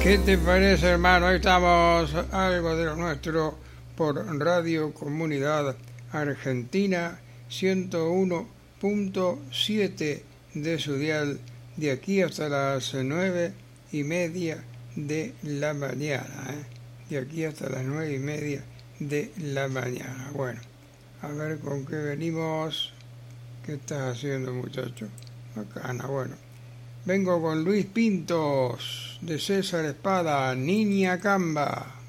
¿Qué te parece, hermano? Ahí estamos, algo de lo nuestro, por Radio Comunidad Argentina 101.7 de su dial, de aquí hasta las 9:30 de la mañana, de aquí hasta las 9:30 de la mañana. Bueno, a ver con qué venimos. ¿Qué estás haciendo, muchacho? Bacana, bueno. Vengo con Luis Pintos, de César Espada, Niña Camba.